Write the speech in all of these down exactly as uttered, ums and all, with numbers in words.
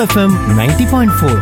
FM ninety point four.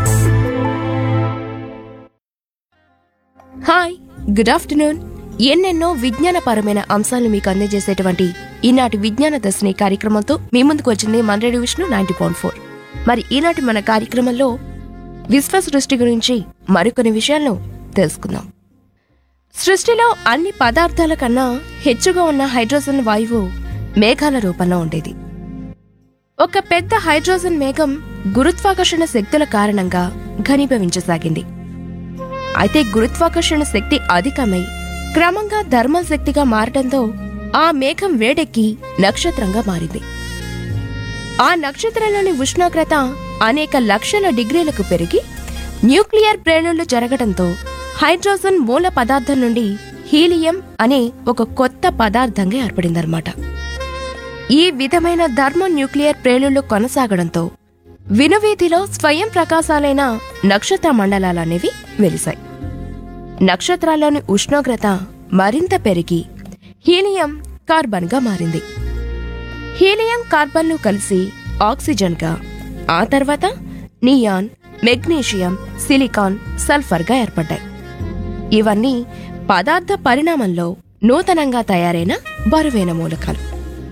Hi, good afternoon. ఎన్నెన్నో విజ్ఞానపరమైన అంశాలను మీకు అందజేసేటువంటి ఈనాటి విజ్ఞాన దర్శిని కార్యక్రమంతో మీ ముందుకు వచ్చింది మన radio Vishnu ninety point four. మరి ఈనాటి మన కార్యక్రమంలో విశ్వ సృష్టి గురించి మరికొన్ని విషయాలను తెలుసుకుందాం. సృష్టిలో అన్ని పదార్థాల కన్నా హెచ్చుగా ఉన్న హైడ్రోజన్ వాయువు మేఘాల రూపంలో ఉండేది. ఒక పెద్ద హైడ్రోజన్ మేఘం గురుత్వాకర్షణ శక్తుల కారణంగా ఘనీభవించసాగింది. అయితే గురుత్వాకర్షణ శక్తి అధికమై క్రమంగా థర్మల్ శక్తిగా మారటంతో ఆ మేఘం వేడెక్కి నక్షత్రంగా మారింది. ఆ నక్షత్రంలోని ఉష్ణోగ్రత అనేక లక్షల డిగ్రీలకు పెరిగి న్యూక్లియర్ ప్రేలుళ్లు జరగడంతో హైడ్రోజన్ మూల పదార్థం నుండి హీలియం అనే ఒక కొత్త పదార్థంగా ఏర్పడిందన్నమాట. ఈ విధమైన థర్మోన్యూక్లియర్ ప్రేలుళ్లు కొనసాగడంతో వినువీధిలో స్వయం ప్రకాశాలైన నక్షత్ర మండలాలనేవి వెలిశాయి. నక్షత్రాల్లోని ఉష్ణోగ్రత మరింత పెరిగి హీలియం కార్బన్ గా మారింది. హీలియం కార్బన్లు కలిసి ఆక్సిజన్ గా, ఆ తర్వాత నియాన్, మెగ్నీషియం, సిలికాన్, సల్ఫర్ గా ఏర్పడ్డాయి. ఇవన్నీ పదార్థ పరిణామంలో నూతనంగా తయారైన బరువైన మూలకాలు.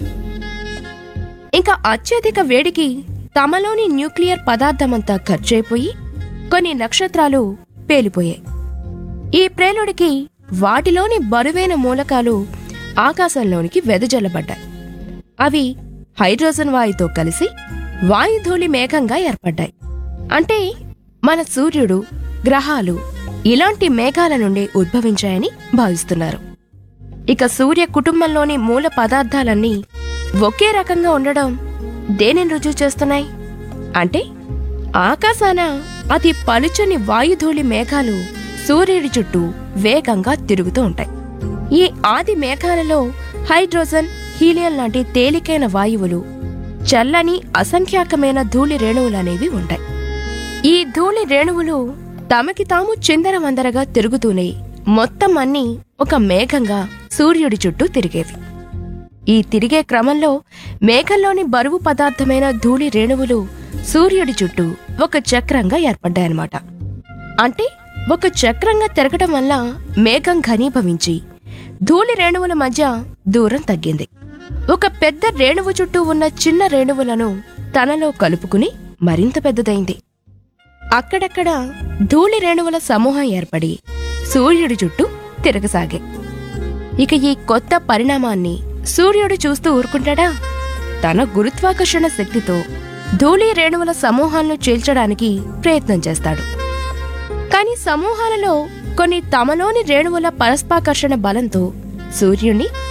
ఇంకా అత్యధిక వేడికి తమలోని న్యూక్లియర్ పదార్థమంతా ఖర్చయిపోయి కొన్ని నక్షత్రాలు పేలిపోయాయి. ఈ ప్రేలుడికి వాటిలోని బరువైన మూలకాలు ఆకాశంలోనికి వెదజల్లబడ్డాయి. అవి హైడ్రోజన్ వాయుతో కలిసి వాయుధూళి మేఘంగా ఏర్పడ్డాయి. అంటే మన సూర్యుడు, గ్రహాలు ఇలాంటి మేఘాల నుండి ఉద్భవించాయని భావిస్తున్నారు. ఇక సూర్య కుటుంబంలోని మూల పదార్థాలన్నీ ఒకే రకంగా ఉండడం దేనిని రుజువు చేస్తున్నాయి అంటే, ఆకాశాన అతి పలుచని వాయుధూళి మేఘాలు సూర్యుడి చుట్టూ వేగంగా తిరుగుతూ ఉంటాయి. ఈ ఆది మేఘాలలో హైడ్రోజన్, హీలియం లాంటి తేలికైన వాయువులు, చల్లని అసంఖ్యాకమైన ధూళి రేణువులనేవి ఉంటాయి. ఈ ధూళి రేణువులు తమకి తాము చిందరవందరగా తిరుగుతూనే మొత్తం అన్నీ ఒక మేఘంగా సూర్యుడి చుట్టూ తిరిగేవి. ఈ తిరిగే క్రమంలో మేఘంలోని బరువు పదార్థమైన ధూళి రేణువులు సూర్యుడి చుట్టూ ఒక చక్రంగా ఏర్పడ్డాయన్నమాట. అంటే ఒక చక్రంగా తిరగటం వల్ల మేఘం ఘనీభవించి ధూళి రేణువుల మధ్య దూరం తగ్గింది. ఒక పెద్ద రేణువు చుట్టూ ఉన్న చిన్న రేణువులను తనలో కలుపుకుని మరింత పెద్దదైంది. అక్కడక్కడ ధూళి రేణువుల సమూహం ఏర్పడి సూర్యుడి చుట్టూ తిరగసాగే. ఇక ఈ కొత్త పరిణామాన్ని సూర్యుడు చూస్తూ ఊరుకుంటాడా? తన గురుత్వాకర్షణ శక్తితో ధూళి రేణువుల సమూహాలను చీల్చడానికి ప్రయత్నం చేస్తాడు. కాని సమూహాలలో కొన్ని తమలోని రేణువుల పరస్పాకర్షణ బలంతో సూర్యుణ్ణి